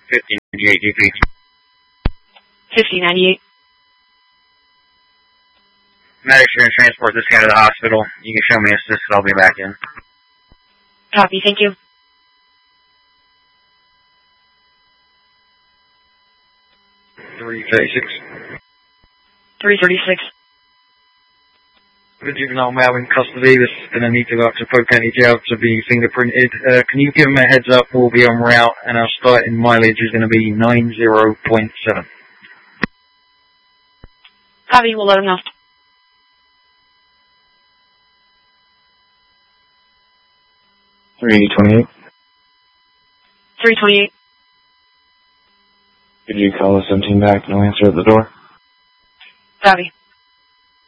5098 GP. 5098. Medics are going to transport this guy to the hospital. You can show me assist, I'll be back in. Copy, thank you. 336. 336. The juvenile male in custody that's going to need to go up to Polk County Jail to be fingerprinted. Can you give him a heads up? We'll be en route, and our starting mileage is going to be 90.7. Copy, we'll let him know. 328. 328. Could you call us 17 back? No answer at the door. Copy.